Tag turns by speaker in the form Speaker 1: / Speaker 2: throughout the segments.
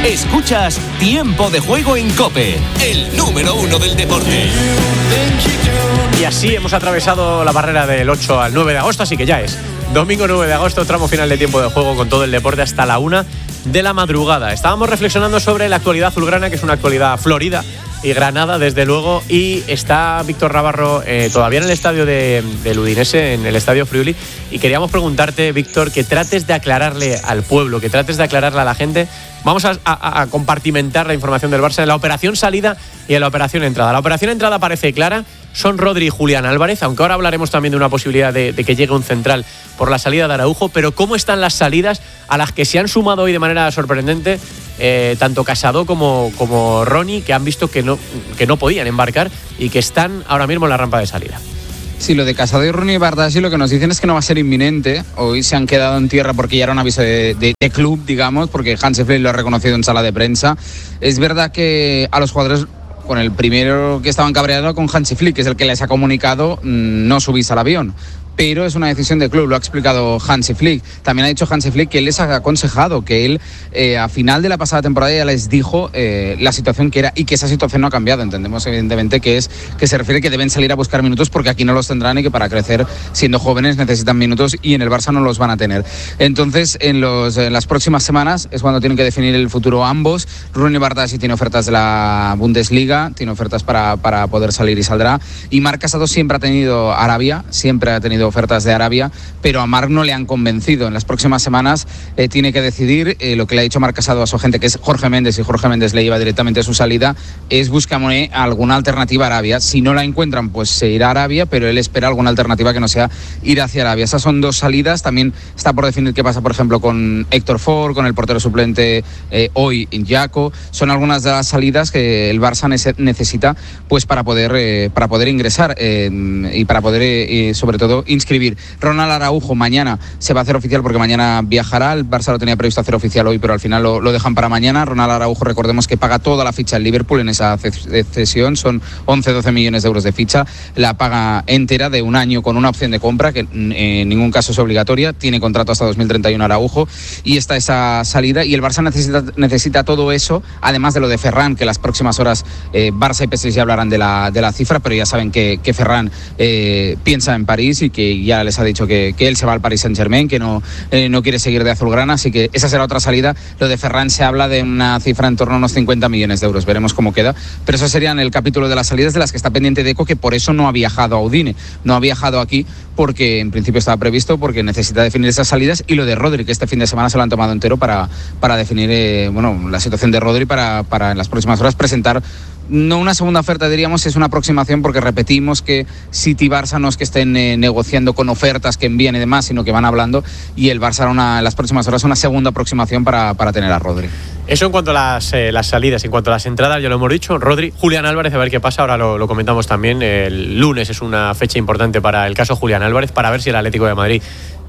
Speaker 1: Escuchas Tiempo de Juego en COPE, el número 1 del deporte.
Speaker 2: Y así hemos atravesado la barrera del 8 al 9 de agosto, así que ya es domingo 9 de agosto, tramo final de Tiempo de Juego con todo el deporte hasta la 1 de la madrugada. Estábamos reflexionando sobre la actualidad azulgrana, que es una actualidad florida y granada, desde luego, y está Víctor Navarro todavía en el estadio del Udinese, en el estadio Friuli, y queríamos preguntarte, Víctor, que trates de aclararle al pueblo, que trates de aclararle a la gente. Vamos a compartimentar la información del Barça en la operación salida y en la operación entrada. La operación entrada parece clara, son Rodri y Julián Álvarez, aunque ahora hablaremos también de una posibilidad de que llegue un central por la salida de Araujo, pero ¿cómo están las salidas a las que se han sumado hoy de manera sorprendente tanto Casado como Ronnie, que han visto que no podían embarcar y que están ahora mismo en la rampa de salida?
Speaker 3: Sí, lo de Casado y Ronnie Bardassi lo que nos dicen es que no va a ser inminente. Hoy se han quedado en tierra porque ya era un aviso de club, digamos, porque Hansi Flick lo ha reconocido en sala de prensa. Es verdad que a los jugadores, con el primero que estaban cabreados con Hansi Flick, que es el que les ha comunicado no subís al avión. Pero es una decisión del club, lo ha explicado Hansi Flick. También ha dicho Hansi Flick que él les ha aconsejado, que él a final de la pasada temporada ya les dijo la situación que era y que esa situación no ha cambiado. Entendemos evidentemente que se refiere que deben salir a buscar minutos porque aquí no los tendrán y que para crecer siendo jóvenes necesitan minutos y en el Barça no los van a tener. Entonces en las próximas semanas es cuando tienen que definir el futuro ambos. Ronnie Bardassi tiene ofertas de la Bundesliga, tiene ofertas para poder salir y saldrá. Y Marc Casado siempre ha tenido Arabia, siempre ha tenido ofertas de Arabia, pero a Marc no le han convencido. En las próximas semanas tiene que decidir. Lo que le ha dicho Marc Casado a su agente, que es Jorge Méndez, y Jorge Méndez le lleva directamente a su salida, es búscame alguna alternativa a Arabia. Si no la encuentran, pues se irá a Arabia, pero él espera alguna alternativa que no sea ir hacia Arabia. Esas son dos salidas. También está por definir qué pasa, por ejemplo, con Héctor Ford, con el portero suplente hoy, Jaco. Son algunas de las salidas que el Barça necesita pues para poder ingresar y para poder, sobre todo, inscribir. Ronald Araujo mañana se va a hacer oficial porque mañana viajará. El Barça lo tenía previsto hacer oficial hoy, pero al final lo dejan para mañana. Ronald Araujo, recordemos que paga toda la ficha en Liverpool en esa cesión, son 11-12 millones de euros de ficha, la paga entera de un año con una opción de compra que en ningún caso es obligatoria. Tiene contrato hasta 2031 Araujo y está esa salida, y el Barça necesita todo eso, además de lo de Ferran, que las próximas horas Barça y PSG ya hablarán de la cifra, pero ya saben que Ferran piensa en París y que ya les ha dicho que él se va al Paris Saint-Germain, que no quiere seguir de azulgrana, así que esa será otra salida. Lo de Ferran se habla de una cifra en torno a unos 50 millones de euros, veremos cómo queda, pero eso sería en el capítulo de las salidas de las que está pendiente Deco, que por eso no ha viajado a Udine, no ha viajado aquí porque en principio estaba previsto, porque necesita definir esas salidas. Y lo de Rodri, que este fin de semana se lo han tomado entero para definir la situación de Rodri para en las próximas horas presentar no una segunda oferta, diríamos, es una aproximación, porque repetimos que City y Barça no es que estén negociando con ofertas que envían y demás, sino que van hablando, y el Barça hará en las próximas horas una segunda aproximación para tener a Rodri.
Speaker 2: Eso en cuanto a las salidas. En cuanto a las entradas, ya lo hemos dicho, Rodri, Julián Álvarez, a ver qué pasa, ahora lo comentamos también. El lunes es una fecha importante para el caso Julián Álvarez, para ver si el Atlético de Madrid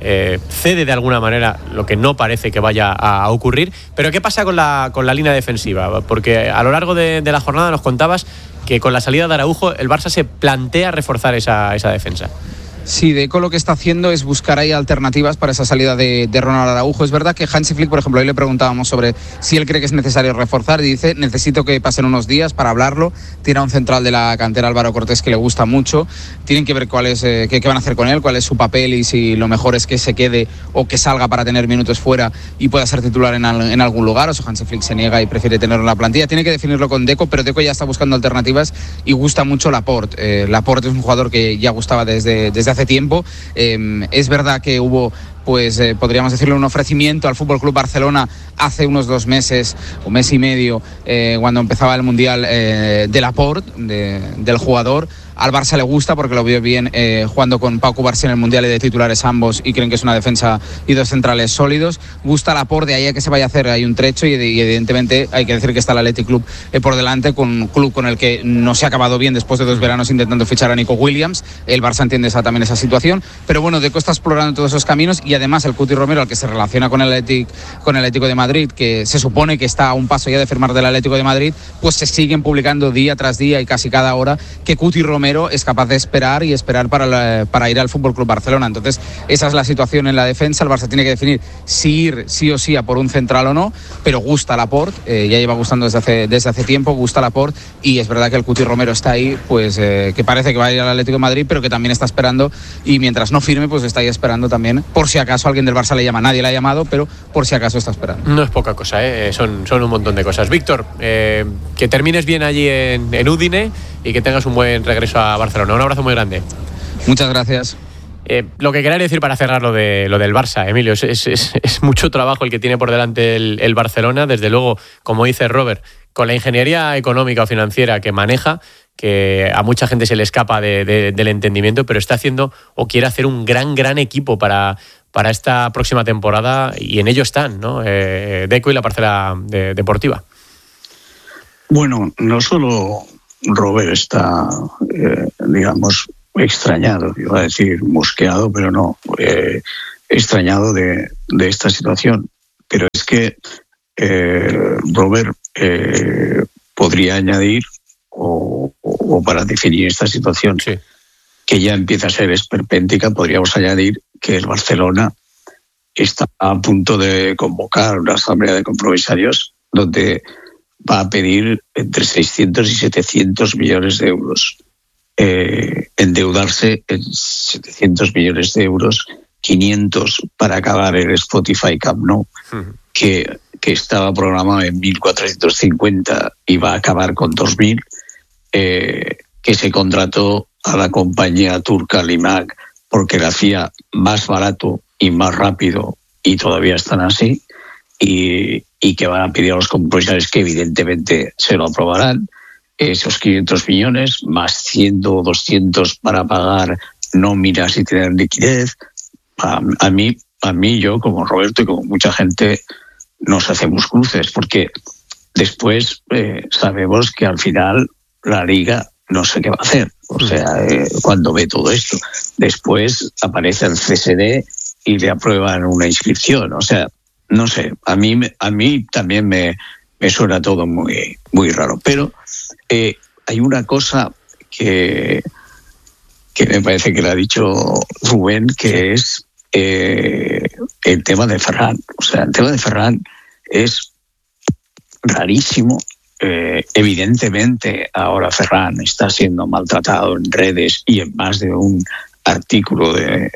Speaker 2: cede de alguna manera, lo que no parece que vaya a ocurrir. Pero ¿qué pasa con la línea defensiva? Porque a lo largo de la jornada nos contabas que con la salida de Araujo el Barça se plantea reforzar esa defensa.
Speaker 3: Sí, Deco lo que está haciendo es buscar ahí alternativas para esa salida de Ronald Araujo. Es verdad que Hansi Flick, por ejemplo, hoy le preguntábamos sobre si él cree que es necesario reforzar, y dice: necesito que pasen unos días para hablarlo. Tiene a un central de la cantera, Álvaro Cortés, que le gusta mucho. Tienen que ver qué van a hacer con él, cuál es su papel, y si lo mejor es que se quede o que salga para tener minutos fuera y pueda ser titular en algún lugar. O sea, Hansi Flick se niega y prefiere tenerlo en la plantilla. Tiene que definirlo con Deco, pero Deco ya está buscando alternativas y gusta mucho Laporte. Laporte es un jugador que ya gustaba desde hace tiempo. Es verdad que hubo, podríamos decirlo, un ofrecimiento al FC Barcelona hace unos 2 meses, un mes y medio, cuando empezaba el Mundial, de Laporte, del jugador. Al Barça le gusta porque lo vio bien jugando con Pau Cubarsí en el Mundial y de titulares ambos, y creen que es una defensa y 2 centrales sólidos. Gusta Laporte, de ahí a que se vaya a hacer hay un trecho, y evidentemente hay que decir que está el Athletic Club por delante, con un club con el que no se ha acabado bien después de 2 veranos intentando fichar a Nico Williams. El Barça entiende también esa situación, pero bueno, Deco está explorando todos esos caminos, y además el Cuti Romero, al que se relaciona con el Atlético de Madrid, que se supone que está a un paso ya de firmar del Atlético de Madrid, pues se siguen publicando día tras día y casi cada hora que Cuti Romero Romero es capaz de esperar para ir al FC Barcelona. Entonces, esa es la situación en la defensa. El Barça tiene que definir si ir sí o sí a por un central o no, pero gusta Laporte, ya lleva gustando desde hace tiempo, gusta Laporte, y es verdad que el Cuti Romero está ahí, pues que parece que va a ir al Atlético de Madrid, pero que también está esperando, y mientras no firme, pues está ahí esperando también, por si acaso alguien del Barça le llama. Nadie le ha llamado, pero por si acaso está esperando.
Speaker 2: No es poca cosa, son un montón de cosas. Víctor, que termines bien allí en Udine y que tengas un buen regreso a Barcelona. Un abrazo muy grande.
Speaker 3: Muchas gracias.
Speaker 2: Lo que quería decir para cerrar lo del Barça, Emilio, es mucho trabajo el que tiene por delante el Barcelona. Desde luego, como dice Robert, con la ingeniería económica o financiera que maneja, que a mucha gente se le escapa del entendimiento, pero está haciendo o quiere hacer un gran equipo para esta próxima temporada, y en ello están, ¿no? Deco y la parcela deportiva.
Speaker 4: Bueno, no solo Robert está, digamos, extrañado, iba a decir mosqueado, pero no, extrañado de esta situación. Pero es que Robert podría añadir, o para definir esta situación, sí, que ya empieza a ser esperpéntica, podríamos añadir que el Barcelona está a punto de convocar una asamblea de compromisarios donde va a pedir entre 600 y 700 millones de euros. Endeudarse en 700 millones de euros, 500 para acabar el Spotify Camp Nou, que estaba programado en 1.450 y va a acabar con 2.000, que se contrató a la compañía turca Limak porque lo hacía más barato y más rápido, y todavía están así, y que van a pedir a los compromisarios que evidentemente se lo aprobarán, esos 500 millones, más 100 o 200 para pagar nóminas y tener liquidez. A mí, yo como Roberto y como mucha gente, nos hacemos cruces, porque después sabemos que al final la Liga no sé qué va a hacer. O sea, cuando ve todo esto, después aparece el CSD y le aprueban una inscripción. O sea, no sé, a mí también me suena todo muy, muy raro. Pero hay una cosa que me parece que le ha dicho Rubén, que es el tema de Ferran. O sea, el tema de Ferran es rarísimo. Evidentemente ahora Ferran está siendo maltratado en redes y en más de un artículo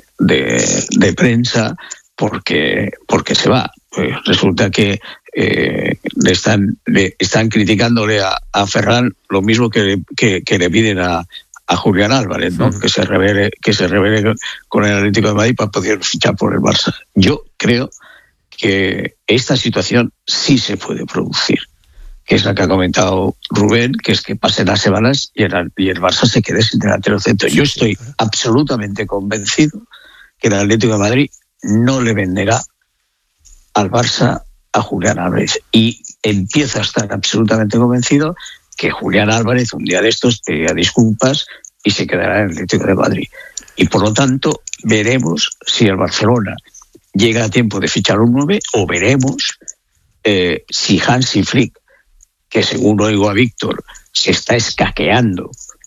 Speaker 4: de prensa porque se va. Resulta que le están criticándole a Ferran lo mismo que le piden a Julián Álvarez, ¿no? Que se revele con el Atlético de Madrid para poder fichar por el Barça. Yo creo que esta situación sí se puede producir, que es la que ha comentado Rubén, que es que pasen las semanas y el Barça se quede sin delantero centro. Yo estoy absolutamente convencido que el Atlético de Madrid no le venderá al Barça a Julián Álvarez, y empieza a estar absolutamente convencido que Julián Álvarez un día de estos pedirá disculpas y se quedará en el Atlético de Madrid. Y por lo tanto veremos si el Barcelona llega a tiempo de fichar un 9, o veremos si Hansi Flick, que según oigo a Víctor, se está escaqueando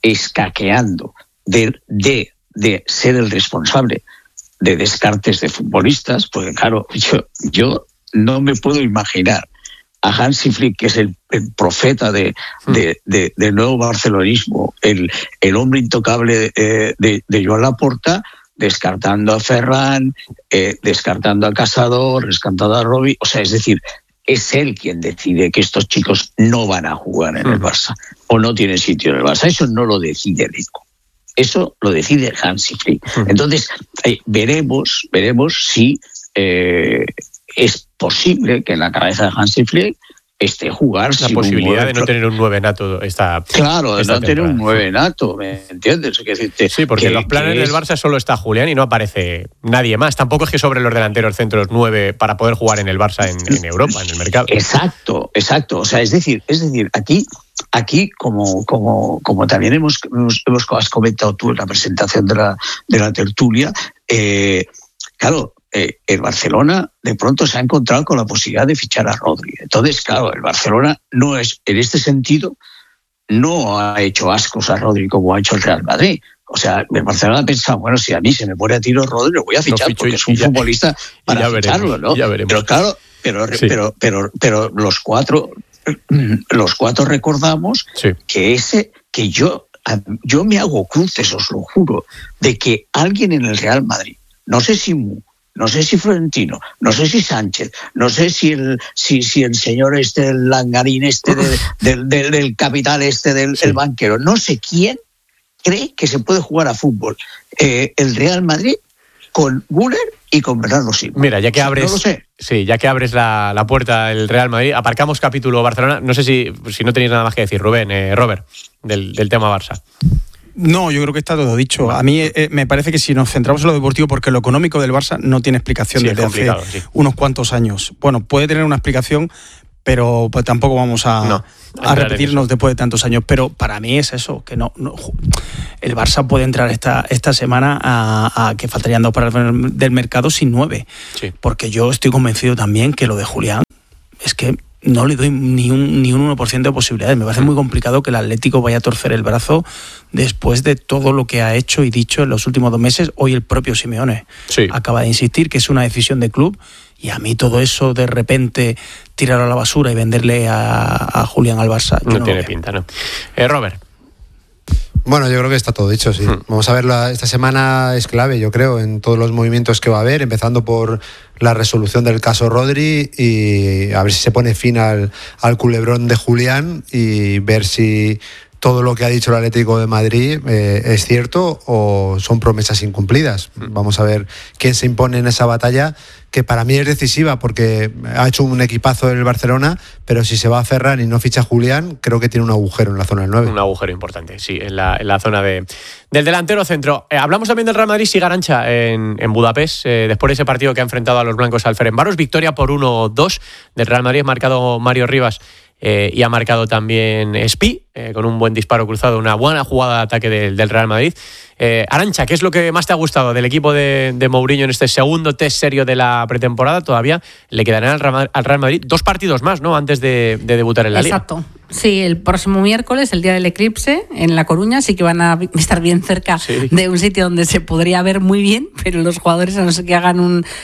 Speaker 4: de ser el responsable de descartes de futbolistas, porque claro, yo no me puedo imaginar a Hansi Flick, que es el profeta del nuevo barcelonismo, el hombre intocable de Joan Laporta, descartando a Ferran, descartando a Casador, descartando a Robbie. O sea, es decir, es él quien decide que estos chicos no van a jugar en el Barça o no tienen sitio en el Barça. Eso no lo decide Deco, eso lo decide Hansi Flick. Entonces, veremos si es posible que en la cabeza de Hansi Flick esté jugar
Speaker 2: la posibilidad de no tener un 9 nato
Speaker 4: claro, de no tener un 9 nato, ¿me entiendes?
Speaker 2: Sí, porque en los planes del Barça solo está Julián y no aparece nadie más. Tampoco es que sobre los delanteros centros 9 para poder jugar en el Barça en Europa, en el mercado.
Speaker 4: Exacto. O sea, es decir, aquí como también has comentado tú en la presentación de la tertulia, claro, el Barcelona de pronto se ha encontrado con la posibilidad de fichar a Rodri. Entonces, claro, el Barcelona no es, en este sentido, no ha hecho ascos a Rodri como ha hecho el Real Madrid. O sea, el Barcelona ha pensado, bueno, si a mí se me pone a tiro Rodri, lo voy a fichar porque es un futbolista para ficharlo, ¿no? Pero claro, pero los cuatro recordamos que yo me hago cruces, os lo juro, de que alguien en el Real Madrid, no sé si Mu, no sé si Florentino, no sé si Sánchez, no sé si el señor el Langarín del capital del banquero, no sé quién cree que se puede jugar a fútbol el Real Madrid con Güler y con Bernardo Silva.
Speaker 2: Mira, ya que abres,
Speaker 4: no lo sé.
Speaker 2: Sí, ya que abres la puerta del Real Madrid, aparcamos capítulo Barcelona. No sé si no tenéis nada más que decir, Robert, del tema Barça.
Speaker 5: No, yo creo que está todo dicho. A mí me parece que si nos centramos en lo deportivo, porque lo económico del Barça no tiene explicación desde hace unos cuantos años. Bueno, puede tener una explicación, pero pues tampoco vamos a repetirnos después de tantos años. Pero para mí es eso, que no el Barça puede entrar esta semana a que faltarían 2 para el del mercado sin 9. Sí. Porque yo estoy convencido también que lo de Julián es que no le doy ni un 1% de posibilidades. Me parece muy complicado que el Atlético vaya a torcer el brazo después de todo lo que ha hecho y dicho en los últimos 2 meses. Hoy el propio Simeone acaba de insistir que es una decisión de club, y a mí todo eso de repente tirarlo a la basura y venderle a Julián al Barça
Speaker 2: no tiene pinta, ¿no? Robert.
Speaker 6: Bueno, yo creo que está todo dicho, sí. Vamos a verla. Esta semana es clave, yo creo, en todos los movimientos que va a haber, empezando por la resolución del caso Rodri y a ver si se pone fin al culebrón de Julián y ver si todo lo que ha dicho el Atlético de Madrid es cierto o son promesas incumplidas. Vamos a ver quién se impone en esa batalla, que para mí es decisiva porque ha hecho un equipazo en el Barcelona, pero si se va a Ferran y no ficha a Julián, creo que tiene un agujero en la zona del 9.
Speaker 2: Un agujero importante, sí, en la zona del delantero centro. Hablamos también del Real Madrid, sigue Arantxa en Budapest, después de ese partido que ha enfrentado a los blancos al Ferencváros. Victoria por 1-2 del Real Madrid, marcado Mario Rivas. Y ha marcado también Spi, con un buen disparo cruzado, una buena jugada de ataque del Real Madrid. Arantxa, ¿qué es lo que más te ha gustado del equipo de Mourinho en este segundo test serio de la pretemporada? Todavía le quedarán al Real Madrid 2 partidos más, ¿no?, antes de debutar en la Liga.
Speaker 7: Exacto. Sí, el próximo miércoles, el día del eclipse, en La Coruña, sí que van a estar bien cerca de un sitio donde se podría ver muy bien, pero los jugadores, a no ser que hagan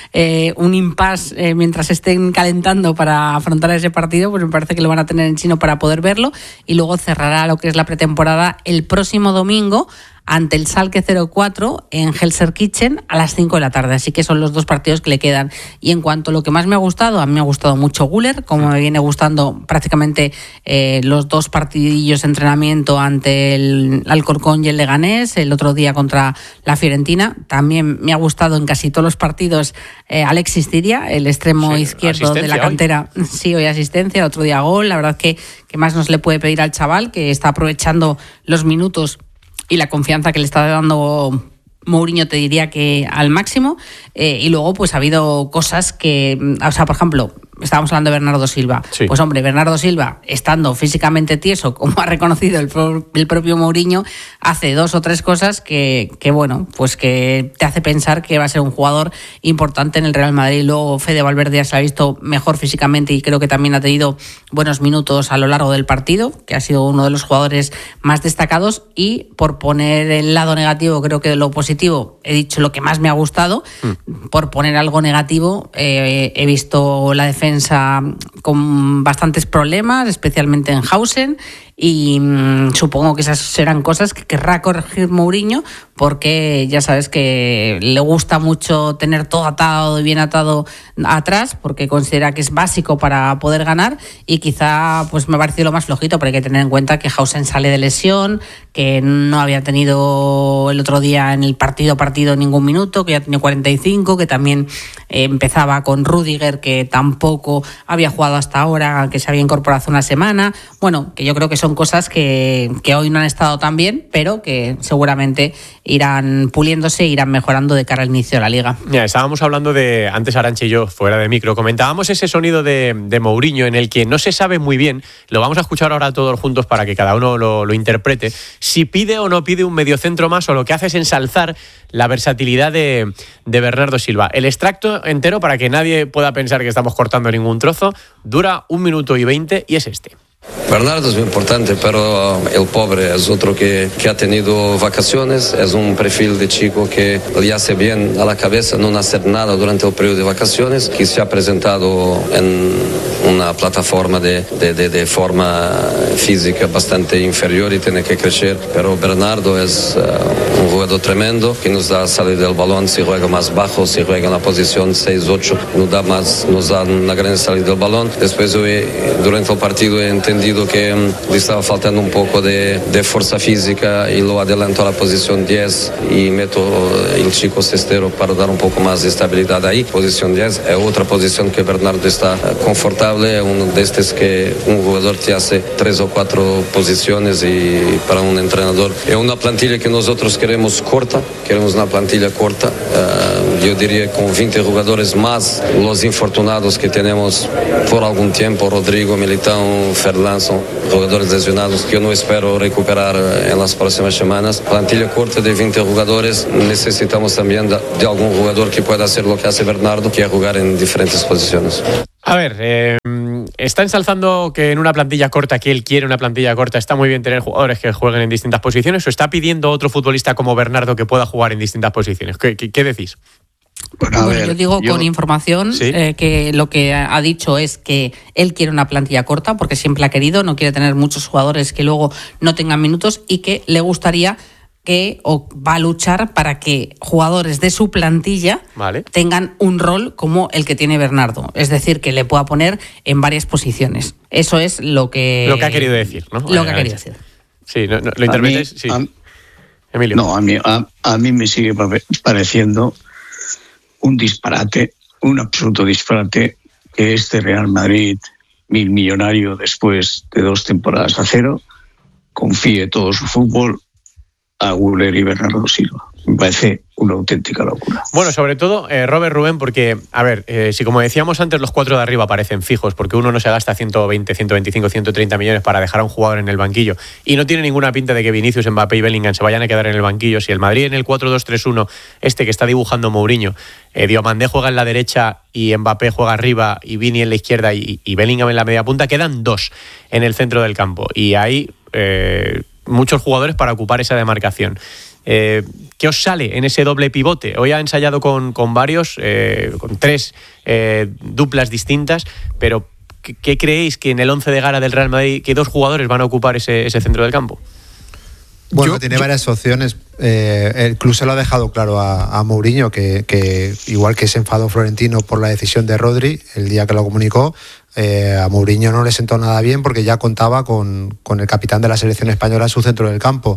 Speaker 7: un impasse mientras estén calentando para afrontar ese partido, pues me parece que lo van a tener en chino para poder verlo, y luego cerrará lo que es la pretemporada el próximo domingo ante el Schalke 04 en Gelsenkirchen a las 5 de la tarde. Así que son los 2 partidos que le quedan. Y en cuanto a lo que más me ha gustado, a mí me ha gustado mucho Güler, como me viene gustando prácticamente los 2 partidillos de entrenamiento ante el Alcorcón y el Leganés, el otro día contra la Fiorentina. También me ha gustado en casi todos los partidos Alexis Ciria, el extremo izquierdo de la cantera. Hoy. Sí, hoy asistencia, otro día gol. La verdad que más nos le puede pedir al chaval, que está aprovechando los minutos y la confianza que le está dando Mourinho, te diría que al máximo. Y luego pues ha habido cosas que, o sea, por ejemplo, estábamos hablando de Bernardo Silva. Sí. Pues hombre, Bernardo Silva, estando físicamente tieso, como ha reconocido el propio Mourinho, hace 2 o 3 cosas que bueno, pues que te hace pensar que va a ser un jugador importante en el Real Madrid. Luego Fede Valverde ya se ha visto mejor físicamente y creo que también ha tenido buenos minutos a lo largo del partido, que ha sido uno de los jugadores más destacados. Y por poner el lado negativo, creo que de lo positivo he dicho lo que más me ha gustado. Por poner algo negativo, he visto la defensa con bastantes problemas, especialmente en Hausen, y supongo que esas serán cosas que querrá corregir Mourinho, porque ya sabes que le gusta mucho tener todo atado y bien atado atrás, porque considera que es básico para poder ganar, y quizá pues me ha parecido lo más flojito, pero hay que tener en cuenta que Hausen sale de lesión, que no había tenido el otro día en el partido ningún minuto, que ya tenía 45, que también empezaba con Rüdiger, que tampoco había jugado hasta ahora, que se había incorporado hace una semana. Bueno, que yo creo que son cosas que hoy no han estado tan bien, pero que seguramente irán puliéndose, irán mejorando de cara al inicio de la Liga.
Speaker 2: Ya, estábamos hablando de, antes Arantxa y yo, fuera de micro, comentábamos ese sonido de Mourinho en el que no se sabe muy bien, lo vamos a escuchar ahora todos juntos para que cada uno lo interprete, si pide o no pide un mediocentro más, o lo que hace es ensalzar la versatilidad de Bernardo Silva. El extracto entero, para que nadie pueda pensar que estamos cortando ningún trozo, dura 1 minuto y 20 y es este.
Speaker 8: Bernardo es muy importante, pero el pobre es otro que ha tenido vacaciones, es un perfil de chico que le hace bien a la cabeza no hacer nada durante el periodo de vacaciones, que se ha presentado en una plataforma de forma física bastante inferior y tiene que crecer, pero Bernardo es un jugador tremendo que nos da salir del balón, si juega más bajo, si juega en la posición 6-8, nos da una gran salida del balón. Después durante el partido he entendido que le estaba faltando un poco de fuerza física y lo adelanto a la posición 10 y meto el chico cestero para dar un poco más de estabilidad ahí. Posición 10 es otra posición que Bernardo está confortable, uno de estos que un jugador te hace 3 o 4 posiciones y para un entrenador es una plantilla que nosotros queremos una plantilla corta, yo diría con 20 jugadores más los infortunados que tenemos por algún tiempo, Rodrigo, Militão, Ferland, son jugadores lesionados que yo no espero recuperar en las próximas semanas. Plantilla corta de 20 jugadores, necesitamos también de algún jugador que pueda hacer lo que hace Bernardo, que es jugar en diferentes posiciones.
Speaker 2: A ver, está ensalzando que en una plantilla corta, que él quiere una plantilla corta, está muy bien tener jugadores que jueguen en distintas posiciones, o está pidiendo otro futbolista como Bernardo que pueda jugar en distintas posiciones. ¿Qué decís?
Speaker 7: Bueno, yo digo con información, ¿sí? Que lo que ha dicho es que él quiere una plantilla corta porque siempre ha querido, no quiere tener muchos jugadores que luego no tengan minutos y que le gustaría o va a luchar para que jugadores de su plantilla tengan un rol como el que tiene Bernardo, es decir, que le pueda poner en varias posiciones. Eso es lo que
Speaker 2: ha querido decir, ¿no?
Speaker 7: Lo que ha querido decir.
Speaker 2: Sí, ¿lo interpretes? Sí. Emilio.
Speaker 4: No, a mí me sigue pareciendo un disparate, un absoluto disparate, que este Real Madrid, millonario después de 2 temporadas a 0, confíe todo su fútbol a Güler y Bernardo Silva. Me parece una auténtica locura.
Speaker 2: Bueno, sobre todo, Robert, Rubén, porque, a ver, si como decíamos antes, los 4 de arriba parecen fijos, porque uno no se gasta 120, 125, 130 millones para dejar a un jugador en el banquillo, y no tiene ninguna pinta de que Vinicius, Mbappé y Bellingham se vayan a quedar en el banquillo. Si el Madrid en el 4-2-3-1, que está dibujando Mourinho, Diomandé juega en la derecha y Mbappé juega arriba y Vini en la izquierda y Bellingham en la media punta, quedan 2 en el centro del campo, y hay muchos jugadores para ocupar esa demarcación. ¿Qué os sale en ese doble pivote? Hoy ha ensayado con varios, con 3 duplas distintas, pero ¿qué creéis que en el 11 de gala del Real Madrid, qué 2 jugadores van a ocupar ese centro del campo?
Speaker 6: Bueno, tiene varias opciones. El club se lo ha dejado claro a Mourinho, que igual que se enfadó Florentino por la decisión de Rodri el día que lo comunicó, a Mourinho no le sentó nada bien porque ya contaba con el capitán de la selección española en su centro del campo.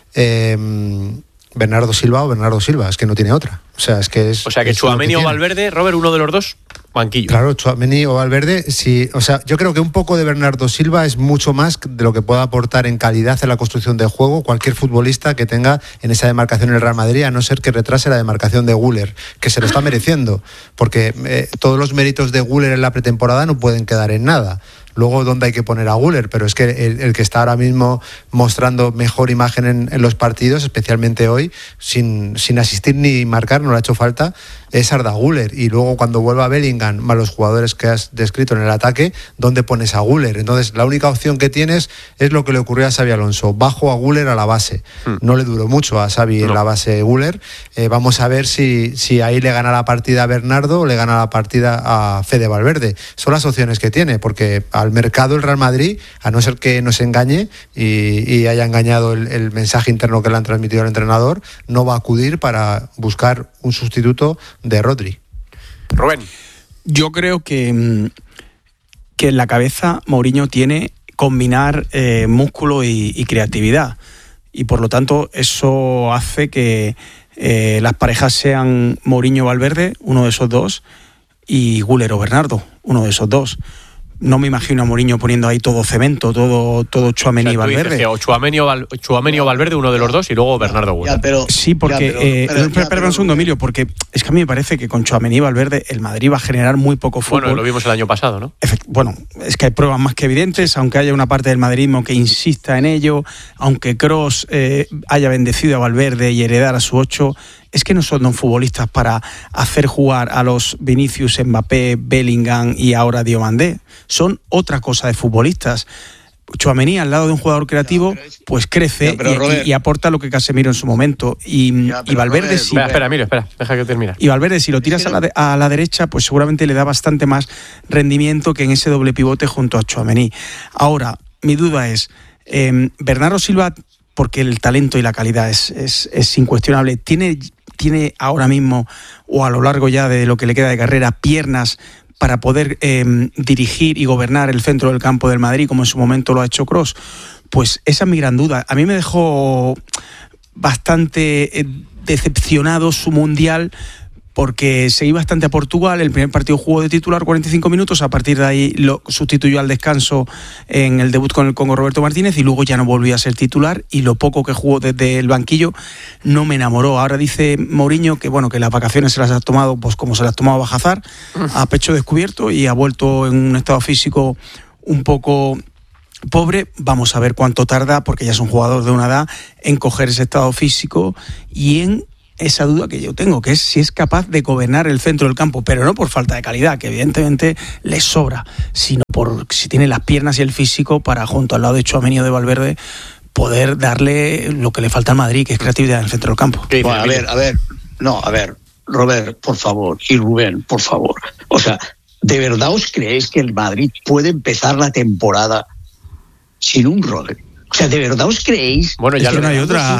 Speaker 6: Bernardo Silva, es que no tiene otra. O sea, que
Speaker 2: Tchouaméni o Valverde, Robert, uno de los dos, banquillo.
Speaker 6: Claro, Tchouaméni o Valverde, sí. O sea, yo creo que un poco de Bernardo Silva es mucho más de lo que pueda aportar en calidad en la construcción del juego cualquier futbolista que tenga en esa demarcación en el Real Madrid, a no ser que retrase la demarcación de Güler, que se lo está mereciendo, porque todos los méritos de Güler en la pretemporada no pueden quedar en nada. Luego, ¿dónde hay que poner a Güler? Pero es que el que está ahora mismo mostrando mejor imagen en los partidos, especialmente hoy, sin asistir ni marcar, no le ha hecho falta, es Arda Güler. Y luego, cuando vuelva Bellingham, más los jugadores que has descrito en el ataque, ¿dónde pones a Güler? Entonces, la única opción que tienes es lo que le ocurrió a Xabi Alonso. Bajo a Güler a la base. No le duró mucho a Xabi en la base Güler. Vamos a ver si ahí le gana la partida a Bernardo o le gana la partida a Fede Valverde. Son las opciones que tiene, porque al mercado el Real Madrid, a no ser que nos engañe y haya engañado el mensaje interno que le han transmitido al entrenador, no va a acudir para buscar un sustituto de Rodri.
Speaker 2: Rubén.
Speaker 5: Yo creo que en la cabeza Mourinho tiene combinar músculo y creatividad, y por lo tanto eso hace que las parejas sean Mourinho-Valverde, uno de esos dos, y Güler o Bernardo, uno de esos dos. No me imagino a Mourinho poniendo ahí todo cemento, todo Tchouaméni y Valverde.
Speaker 2: O Tchouaméni o Valverde, uno de los dos, y luego Bernardo Güler.
Speaker 5: Sí, porque espera un segundo, Emilio, porque es que a mí me parece que con Tchouaméni y Valverde el Madrid va a generar muy poco fútbol.
Speaker 2: Bueno, lo vimos el año pasado, ¿no?
Speaker 5: Bueno, es que hay pruebas más que evidentes, aunque haya una parte del madridismo que insista en ello, aunque Kroos haya bendecido a Valverde y heredar a su 8, es que no son futbolistas para hacer jugar a los Vinicius, Mbappé, Bellingham y ahora Diomandé. Son otra cosa de futbolistas. Tchouaméni al lado de un jugador creativo pues crece y aporta lo que Casemiro en su momento y Valverde
Speaker 2: si espera, deja que termine.
Speaker 5: Y Valverde si lo tiras a la derecha pues seguramente le da bastante más rendimiento que en ese doble pivote junto a Tchouaméni. Ahora mi duda es Bernardo Silva, porque el talento y la calidad es incuestionable, tiene ahora mismo o a lo largo ya de lo que le queda de carrera piernas para poder dirigir y gobernar el centro del campo del Madrid, como en su momento lo ha hecho Kroos. Pues esa es mi gran duda. A mí me dejó bastante decepcionado su Mundial, porque seguí bastante a Portugal. El primer partido jugó de titular 45 minutos, a partir de ahí lo sustituyó al descanso en el debut con el Congo Roberto Martínez y luego ya no volvió a ser titular, y lo poco que jugó desde el banquillo no me enamoró. Ahora dice Mourinho que bueno, que las vacaciones se las ha tomado pues como se las tomaba Bajazar, a pecho descubierto, y ha vuelto en un estado físico un poco pobre. Vamos a ver cuánto tarda, porque ya es un jugador de una edad, en coger ese estado físico y en esa duda que yo tengo, que es si es capaz de gobernar el centro del campo, pero no por falta de calidad, que evidentemente le sobra, sino por si tiene las piernas y el físico para, junto al lado de Tchouaméni o de Valverde, poder darle lo que le falta al Madrid, que es creatividad en el centro del campo.
Speaker 4: Bueno, a ver, Robert, por favor, y Rubén, por favor. O sea, ¿de verdad os creéis que el Madrid puede empezar la temporada sin un Rodri? O sea, ¿de verdad os creéis?
Speaker 5: Bueno, ya no hay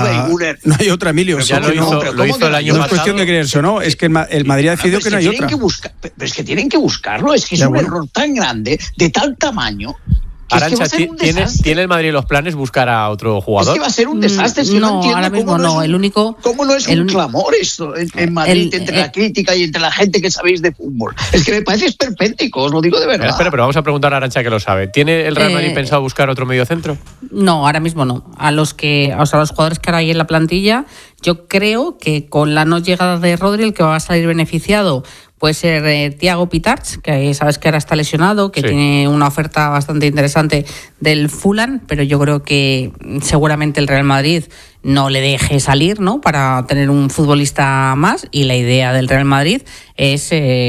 Speaker 5: otra, Emilio.
Speaker 2: Ya lo hizo el año pasado.
Speaker 5: No es cuestión de creerse o no, es que el Madrid ha decidido que no hay otra.
Speaker 4: Pero es que tienen que buscarlo, es que es un error tan grande, de tal tamaño.
Speaker 2: Arantxa, ¿tiene el Madrid los planes buscar a otro jugador?
Speaker 4: Es que va a ser un desastre. Si no entiendo
Speaker 7: ahora mismo
Speaker 4: ¿Cómo no es un clamor esto en Madrid entre la crítica y entre la gente que sabéis de fútbol? Es que me parece esperpéntico, os lo digo de verdad.
Speaker 2: Espera, pero vamos a preguntar a Arantxa, que lo sabe. ¿Tiene el Real Madrid pensado buscar otro mediocentro?
Speaker 7: No, ahora mismo no. A los jugadores que ahora hay en la plantilla, yo creo que con la no llegada de Rodri, el que va a salir beneficiado puede ser Thiago Pitarch, que sabes que ahora está lesionado, que tiene una oferta bastante interesante del Fulham, pero yo creo que seguramente el Real Madrid no le deje salir, ¿no?, para tener un futbolista más, y la idea del Real Madrid es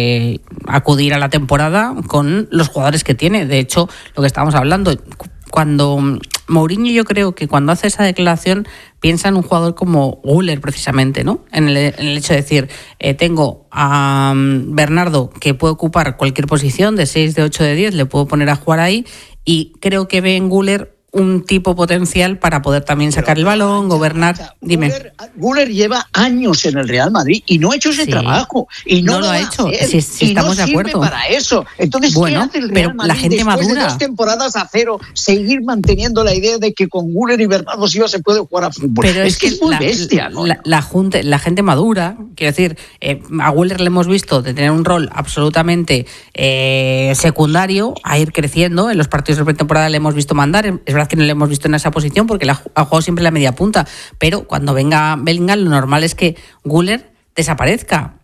Speaker 7: acudir a la temporada con los jugadores que tiene. De hecho, lo que estábamos hablando, cuando Mourinho, yo creo que cuando hace esa declaración piensa en un jugador como Güler, precisamente, ¿no? En el hecho de decir, tengo a Bernardo que puede ocupar cualquier posición, de 6, de 8, de 10, le puedo poner a jugar ahí, y creo que ve en Güler un tipo potencial para poder también sacar el balón, gobernar. Dime.
Speaker 4: Güler lleva años en el Real Madrid y no ha hecho ese trabajo. Y no lo
Speaker 7: ha hecho. Si estamos de acuerdo.
Speaker 4: Para eso. Entonces, ¿qué hace el Real Madrid
Speaker 7: la gente
Speaker 4: después
Speaker 7: madura?
Speaker 4: De 2 temporadas a 0, seguir manteniendo la idea de que con Güler y Bernardo Silva se puede jugar a fútbol?
Speaker 7: Pero es que
Speaker 4: es muy bestia, ¿no?
Speaker 7: La gente madura, quiero decir, a Güler le hemos visto de tener un rol absolutamente secundario a ir creciendo. En los partidos de pretemporada le hemos visto mandar. Es verdad que no le hemos visto en esa posición porque ha jugado siempre la media punta, pero cuando venga Bellingham lo normal es que Güler desaparezca,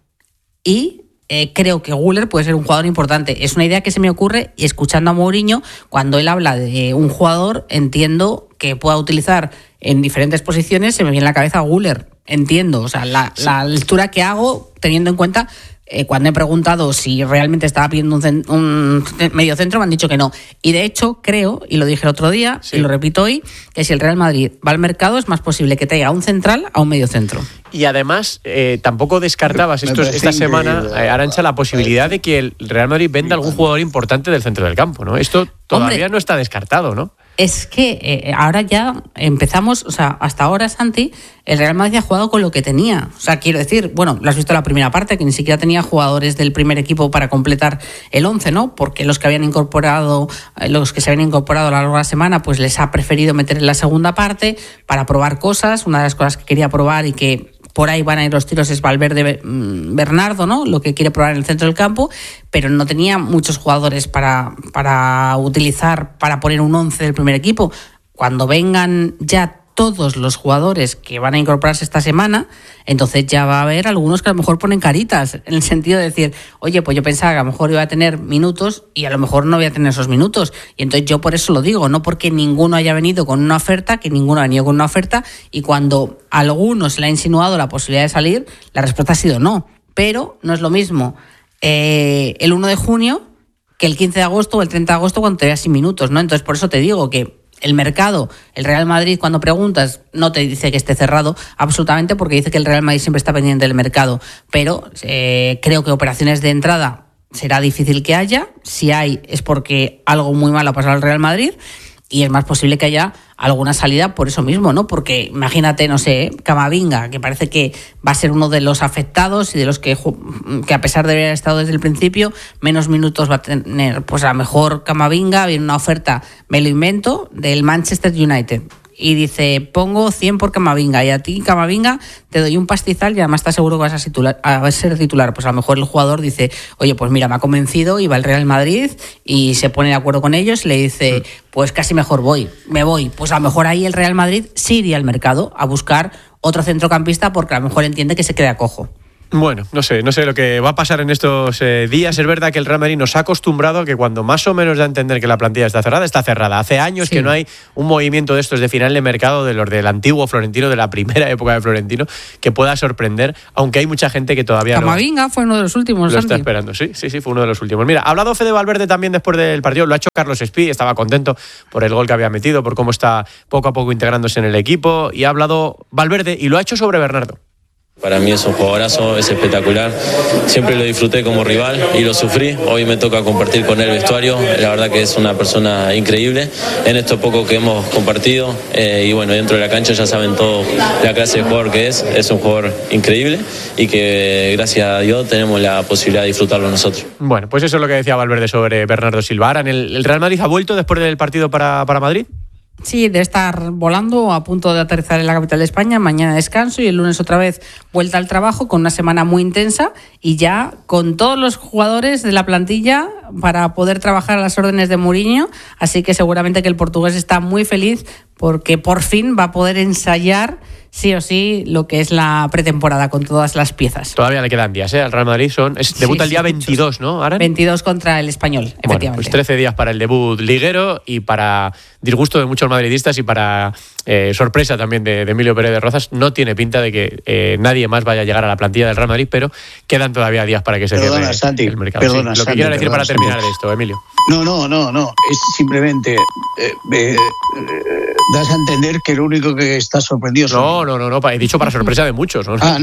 Speaker 7: y creo que Güler puede ser un jugador importante. Es una idea que se me ocurre, y escuchando a Mourinho, cuando él habla de un jugador, entiendo que pueda utilizar en diferentes posiciones, se me viene a la cabeza Güler, entiendo, o sea, la lectura que hago teniendo en cuenta. Cuando he preguntado si realmente estaba pidiendo un medio centro, me han dicho que no. Y de hecho, creo, y lo dije el otro día, y lo repito hoy, que si el Real Madrid va al mercado es más posible que traiga un central a un medio centro.
Speaker 2: Y además, tampoco descartabas esta semana, Arantxa, la posibilidad de que el Real Madrid venda algún jugador importante del centro del campo, ¿no? Esto todavía no está descartado, ¿no?
Speaker 7: Es que ahora ya empezamos, o sea, hasta ahora, Santi, el Real Madrid ha jugado con lo que tenía. O sea, quiero decir, bueno, lo has visto en la primera parte, que ni siquiera tenía jugadores del primer equipo para completar el 11, ¿no? Porque los que se habían incorporado a lo largo de la semana, pues les ha preferido meter en la segunda parte para probar cosas. Una de las cosas que quería probar y que por ahí van a ir los tiros es Valverde, Bernardo, ¿no? Lo que quiere probar en el centro del campo, pero no tenía muchos jugadores para utilizar, para poner un 11 del primer equipo. Cuando vengan ya todos los jugadores que van a incorporarse esta semana, entonces ya va a haber algunos que a lo mejor ponen caritas, en el sentido de decir, oye, pues yo pensaba que a lo mejor iba a tener minutos y a lo mejor no voy a tener esos minutos. Y entonces yo por eso lo digo, no porque ninguno haya venido con una oferta, que ninguno ha venido con una oferta, y cuando a algunos se le ha insinuado la posibilidad de salir, la respuesta ha sido no. Pero no es lo mismo el 1 de junio que el 15 de agosto o el 30 de agosto cuando te veas sin minutos, ¿no? Entonces por eso te digo que el mercado, el Real Madrid, cuando preguntas, no te dice que esté cerrado absolutamente, porque dice que el Real Madrid siempre está pendiente del mercado, pero creo que operaciones de entrada será difícil que haya. Si hay, es porque algo muy malo ha pasado al Real Madrid, y es más posible que haya alguna salida por eso mismo, ¿no? Porque imagínate, no sé, Camavinga, que parece que va a ser uno de los afectados y de los que a pesar de haber estado desde el principio, menos minutos va a tener. Pues a lo mejor Camavinga, viene una oferta, me lo invento, del Manchester United. Y dice, pongo 100 por Camavinga, y a ti, Camavinga, te doy un pastizal y además estás seguro que vas a ser titular. Pues a lo mejor el jugador dice, oye, pues mira, me ha convencido, y va al Real Madrid y se pone de acuerdo con ellos y le dice, pues casi mejor me voy. Pues a lo mejor ahí el Real Madrid sí iría al mercado a buscar otro centrocampista, porque a lo mejor entiende que se queda cojo.
Speaker 2: Bueno, no sé lo que va a pasar en estos días. Es verdad que el Real Madrid nos ha acostumbrado a que cuando más o menos da a entender que la plantilla está cerrada. Hace años que no hay un movimiento de estos de final de mercado, de los del antiguo Florentino, de la primera época de Florentino, que pueda sorprender, aunque hay mucha gente que todavía
Speaker 7: Camavinga fue uno de los últimos.
Speaker 2: Lo está esperando, sí, fue uno de los últimos. Mira, ha hablado Fede Valverde también después del partido, lo ha hecho Carlos Espí, estaba contento por el gol que había metido, por cómo está poco a poco integrándose en el equipo, y ha hablado Valverde y lo ha hecho sobre Bernardo.
Speaker 9: Para mí es un jugadorazo, es espectacular. Siempre lo disfruté como rival y lo sufrí. Hoy me toca compartir con él vestuario. La verdad que es una persona increíble en esto poco que hemos compartido. Y bueno, dentro de la cancha ya saben todo la clase de jugador que es. Es un jugador increíble y que gracias a Dios tenemos la posibilidad de disfrutarlo nosotros.
Speaker 2: Bueno, pues eso es lo que decía Valverde sobre Bernardo Silva. Ahora, ¿el Real Madrid ha vuelto después del partido para Madrid?
Speaker 7: Sí, de estar volando, a punto de aterrizar en la capital de España. Mañana descanso y el lunes otra vez vuelta al trabajo, con una semana muy intensa y ya con todos los jugadores de la plantilla para poder trabajar a las órdenes de Mourinho. Así que seguramente que el portugués está muy feliz porque por fin va a poder ensayar sí o sí lo que es la pretemporada con todas las piezas.
Speaker 2: Todavía le quedan días, al Real Madrid debuta el día 22, ¿no, Aran?
Speaker 7: 22 contra el Español, efectivamente.
Speaker 2: Bueno, pues 13 días para el debut liguero, y para disgusto de muchos madridistas y para sorpresa también de Emilio Pérez de Rozas, no tiene pinta de que nadie más vaya a llegar a la plantilla del Real Madrid, pero quedan todavía días para que se cierre el mercado.
Speaker 4: Perdona,
Speaker 2: lo que quiero decir para terminar de esto, Emilio.
Speaker 4: No, es simplemente das a entender que lo único que está sorprendido
Speaker 2: No, he dicho para sorpresa de muchos.
Speaker 4: Vale,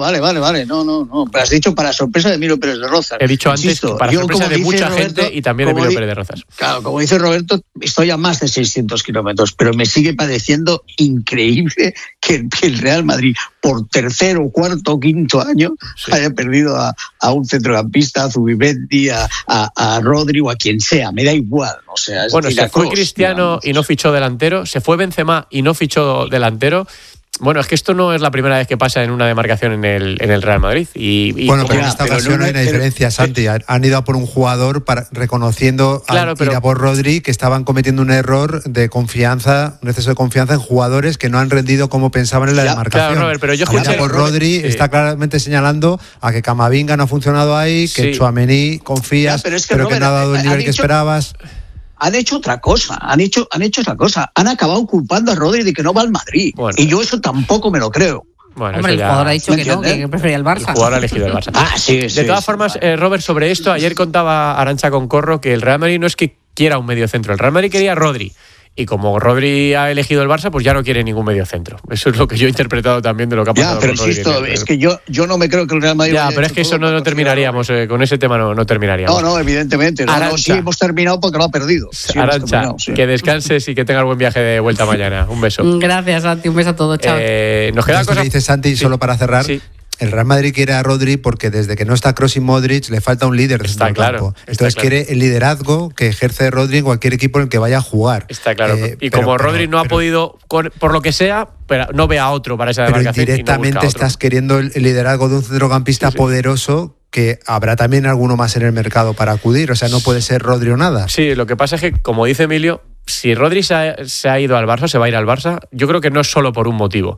Speaker 4: no, has dicho para sorpresa de Emilio Pérez de Rozas.
Speaker 2: He dicho antes que para sorpresa de mucha gente y también de Emilio Pérez de Rozas.
Speaker 4: Claro, como dice Roberto, estoy a más de 600 kilómetros, pero me sigue pareciendo increíble que el Real Madrid, por tercero, cuarto, quinto año, haya perdido a un centrocampista, a Zubimendi, a Rodri o a quien sea, me da igual. O sea,
Speaker 2: bueno, se fue Cristiano y no fichó delantero, se fue Benzema y no fichó delantero. Bueno, es que esto no es la primera vez que pasa en una demarcación en el Real Madrid.
Speaker 6: Bueno, pero en esta ocasión hay una diferencia, Santi. Han ido a por un jugador reconociendo ir a por Rodri, que estaban cometiendo un error de confianza, un exceso de confianza en jugadores que no han rendido como pensaban en la demarcación.
Speaker 2: Claro, Robert, pero yo escuché
Speaker 6: por Rodri está claramente señalando a que Camavinga no ha funcionado ahí, que Tchouaméni confías, pero que no ha dado el nivel que esperabas.
Speaker 4: Han hecho otra cosa, han acabado culpando a Rodri de que no va al Madrid, y yo eso tampoco me lo creo.
Speaker 7: Bueno, hombre, el jugador ha dicho que no, que prefería el Barça.
Speaker 2: El jugador ha elegido el Barça. De todas formas, Robert, sobre esto, ayer contaba Arantxa Concorro que el Real Madrid no es que quiera un mediocentro, el Real Madrid quería a Rodri. Y como Rodri ha elegido el Barça, pues ya no quiere ningún mediocentro. Eso es lo que yo he interpretado también de lo que ha pasado.
Speaker 4: Pero insisto, es que yo no me creo que el Real Madrid...
Speaker 2: pero es que eso no terminaríamos, con ese tema no terminaríamos.
Speaker 4: No, evidentemente. Sí hemos terminado porque lo ha perdido.
Speaker 2: Arantxa, que descanses y que tengas buen viaje de vuelta mañana. Un beso.
Speaker 7: Gracias, Santi. Un beso a todos. Chao.
Speaker 2: Nos queda cosa...
Speaker 6: dice Santi, solo para cerrar... Sí. El Real Madrid quiere a Rodri porque desde que no está Kroos y Modric le falta un líder dentro del campo. Entonces quiere el liderazgo que ejerce Rodri en cualquier equipo en el que vaya a jugar.
Speaker 2: Está claro. Como Rodri no ha podido, por lo que sea, pero no ve a otro para esa demarcación.
Speaker 6: Pero indirectamente estás queriendo el liderazgo de un centrocampista poderoso, que habrá también alguno más en el mercado para acudir. O sea, no puede ser Rodri o nada.
Speaker 2: Sí, lo que pasa es que, como dice Emilio, si Rodri se ha ido al Barça, se va a ir al Barça, yo creo que no es solo por un motivo.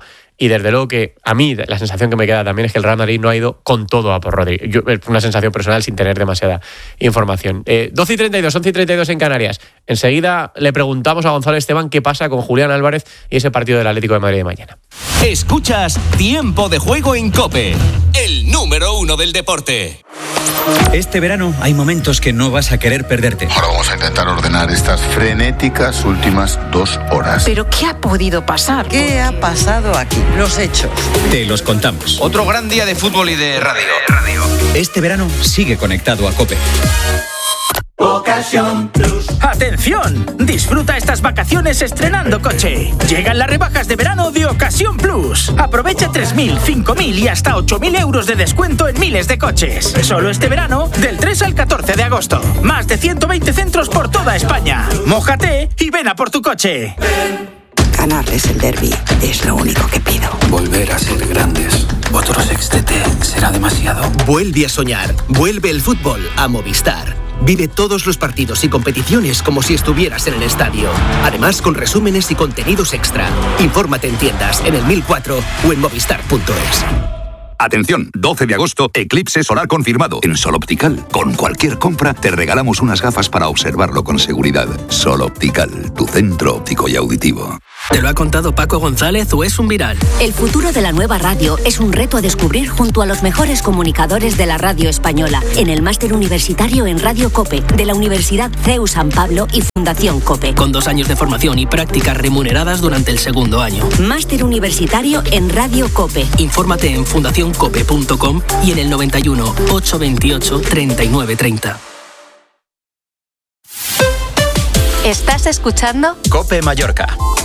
Speaker 2: Y desde luego que a mí la sensación que me queda también es que el Real Madrid no ha ido con todo a por Rodri. Una sensación personal sin tener demasiada información. 12:32, 11:32 en Canarias. Enseguida le preguntamos a Gonzalo Esteban qué pasa con Julián Álvarez y ese partido del Atlético de Madrid de mañana.
Speaker 1: Escuchas Tiempo de Juego en COPE, el número 1 del deporte.
Speaker 10: Este verano hay momentos que no vas a querer perderte.
Speaker 11: Ahora vamos a intentar ordenar estas frenéticas últimas 2 horas.
Speaker 12: ¿Pero qué ha podido pasar?
Speaker 13: ¿Qué ha pasado aquí? Los hechos.
Speaker 10: Te los contamos.
Speaker 14: Otro gran día de fútbol y de radio.
Speaker 10: Este verano sigue conectado a COPE.
Speaker 15: Ocasión Plus. ¡Atención! Disfruta estas vacaciones estrenando coche. Llegan las rebajas de verano de Ocasión Plus. Aprovecha 3.000, 5.000 y hasta 8.000 euros de descuento en miles de coches. Solo este verano, del 3 al 14 de agosto. Más de 120 centros por toda España. Mójate y ven a por tu coche.
Speaker 13: Ganarles el derbi es lo único que pido.
Speaker 16: Volver a ser grandes. Otro sextete será demasiado.
Speaker 17: Vuelve a soñar. Vuelve el fútbol a Movistar. Vive todos los partidos y competiciones como si estuvieras en el estadio. Además, con resúmenes y contenidos extra. Infórmate en tiendas, en el 1004 o en movistar.es.
Speaker 18: Atención, 12 de agosto, eclipse solar confirmado en Sol Optical. Con cualquier compra te regalamos unas gafas para observarlo con seguridad. Sol Optical, tu centro óptico y auditivo.
Speaker 19: ¿Te lo ha contado Paco González o es un viral?
Speaker 20: El futuro de la nueva radio es un reto a descubrir junto a los mejores comunicadores de la radio española en el máster universitario en Radio COPE de la Universidad CEU San Pablo y Fundación COPE.
Speaker 19: Con 2 años de formación y prácticas remuneradas durante el segundo año.
Speaker 20: Máster universitario en Radio COPE.
Speaker 19: Infórmate en fundacioncope.com y en el 91 828 3930.
Speaker 12: ¿Estás escuchando?
Speaker 10: COPE Mallorca.